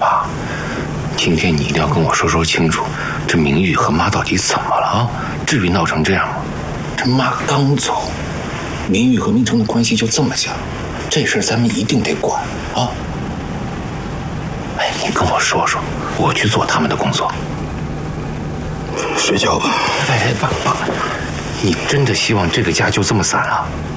爸，今天你一定要跟我说清楚，这明玉和妈到底怎么了啊？至于闹成这样吗？这妈刚走，明玉和明成的关系就这么僵，这事咱们一定得管啊！哎，你跟我说，我去做他们的工作。 睡觉吧。 哎，爸，你真的希望这个家就这么散了？